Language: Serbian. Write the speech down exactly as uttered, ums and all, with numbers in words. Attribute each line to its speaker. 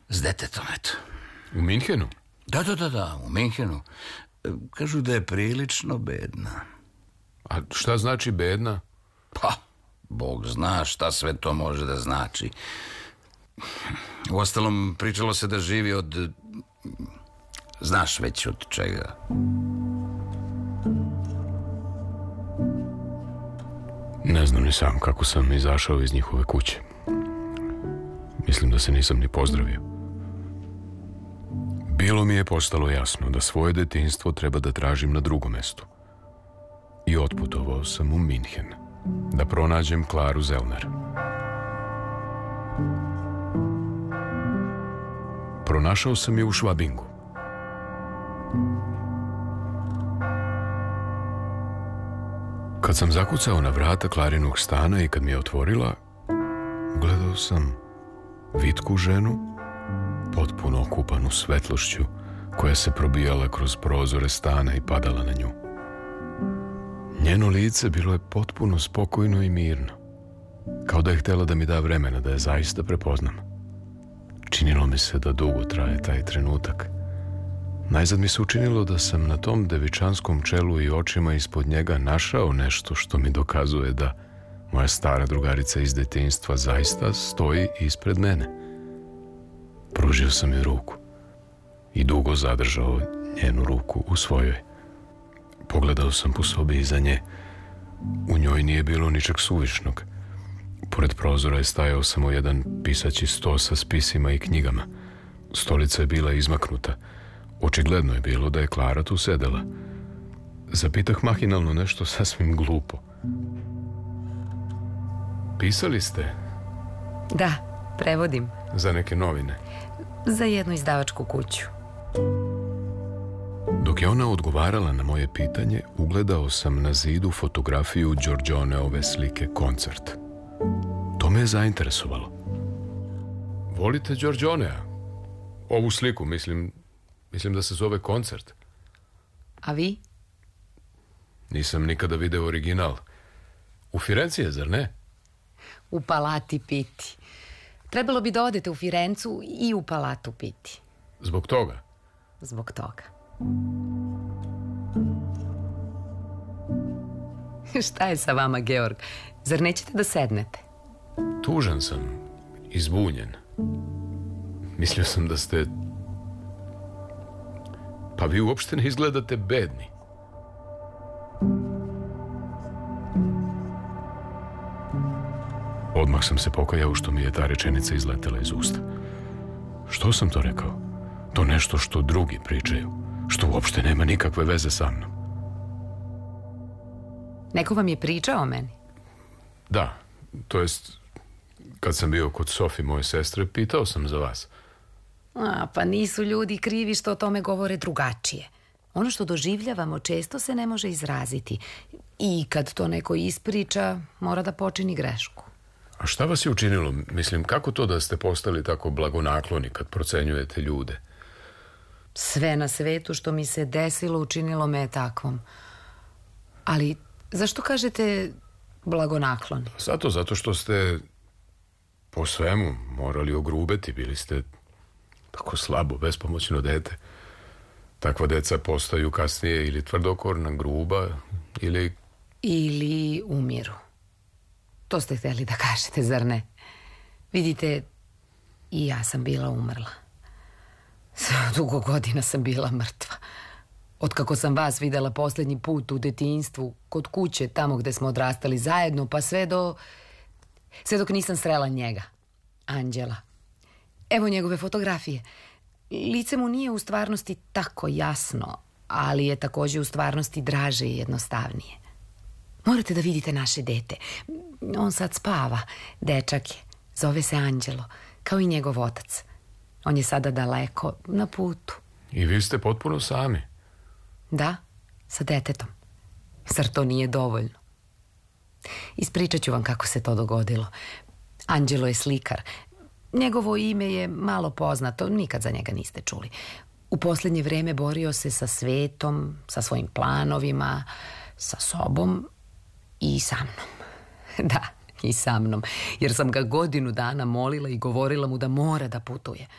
Speaker 1: s detetom, eto.
Speaker 2: U Minhenu?
Speaker 1: Da, da, da, da, u Minhenu. Kažu da je prilično bedna.
Speaker 2: A šta znači bedna?
Speaker 1: Pa, Bog zna šta sve to može da znači. Uostalom, pričalo se da živi od... Znaš već od čega.
Speaker 2: Ne znam ni sam kako sam izašao iz njihove kuće. Mislim da se nisam ni pozdravio. Bilo mi je postalo jasno da svoje detinjstvo treba da tražim na drugom mestu. I otputovao sam u Minhen da pronađem Klaru Zellner. Pronašao sam je u Švabingu. Kad sam zakucao na vrata Klarinog stana i kad mi je otvorila, gledao sam vitku ženu, potpuno okupanu svetlošću koja se probijala kroz prozore stana i padala na nju. Njeno lice bilo je potpuno spokojno i mirno, kao da je htjela da mi da vremena da je zaista prepoznam. Činilo mi se da dugo traje taj trenutak. Najzad mi se učinilo da sam na tom devičanskom čelu i očima ispod njega našao nešto što mi dokazuje da moja stara drugarica iz detinjstva zaista stoji ispred mene. Pružio sam joj ruku i dugo zadržao njenu ruku u svojoj. Pogledao sam po sobi iza nje. U njoj nije bilo ničeg suvišnog. Pored prozora je stajao samo jedan pisaći sto sa spisima i knjigama. Stolica je bila izmaknuta. Očigledno je bilo da je Klara tu sedela. Zapitah mahinalno nešto sasvim glupo. Pisali ste?
Speaker 3: Da, prevodim.
Speaker 2: Za neke novine?
Speaker 3: Za jednu izdavačku kuću.
Speaker 2: Dok je ona odgovarala na moje pitanje, ugledao sam na zidu fotografiju Giorgioneove slike Koncert. To me je zainteresovalo. Volite Giorgionea? Ovu sliku, mislim, mislim da se zove Koncert.
Speaker 3: A vi?
Speaker 2: Nisam nikada video original. U Firenci je, zar ne?
Speaker 3: U Palati Pitti. Trebalo bi da odete u Firencu i u Palatu Pitti.
Speaker 2: Zbog toga?
Speaker 3: Zbog toga. Šta je sa vama, Georg? Zar nećete da sednete?
Speaker 2: Tužan sam, izbunjen. Mislio sam da ste... Pa vi uopšte ne izgledate bedni. Odmah sam se pokajao što mi je ta rečenica izletela iz usta. Što sam to rekao? To nešto što drugi pričaju, što uopšte nema nikakve veze sa mnom.
Speaker 3: Neko vam je pričao o meni?
Speaker 2: Da, to jest, kad sam bio kod Sofi, moje sestre, pitao sam za vas.
Speaker 3: A, pa nisu ljudi krivi što o tome govore drugačije. Ono što doživljavamo često se ne može izraziti. I kad to neko ispriča, mora da počini grešku.
Speaker 2: A šta vas je učinilo? Mislim, kako to da ste postali tako blagonakloni kad procenjujete ljude?
Speaker 3: Sve na svetu što mi se desilo učinilo me takvom. Ali zašto kažete blagonakloni?
Speaker 2: Zato, zato što ste po svemu morali ogrubeti. Bili ste tako slabo, bespomoćno dete. Takva deca postaju kasnije ili tvrdokorna, gruba, ili...
Speaker 3: Ili umiru. To ste htjeli da kažete, zar ne? Vidite, i ja sam bila umrla. Dugo godina sam bila mrtva. Otkako sam vas videla posljednji put u detinjstvu, kod kuće, tamo gde smo odrastali zajedno, pa sve do... Sve dok nisam srela njega, Anđela. Evo njegove fotografije. Lice mu nije u stvarnosti tako jasno, ali je također u stvarnosti draže i jednostavnije. Morate da vidite naše dete. On sad spava, dečak je, zove se Anđelo, kao i njegov otac. On je sada daleko, na putu.
Speaker 2: I vi ste potpuno sami?
Speaker 3: Da, sa detetom. Zar to nije dovoljno? Ispričat ću vam kako se to dogodilo. Anđelo je slikar. Njegovo ime je malo poznato, nikad za njega niste čuli. U posljednje vreme borio se sa svetom, sa svojim planovima, sa sobom i sa mnom. Da, i sa mnom, jer sam ga godinu dana molila i govorila mu da mora da putuje.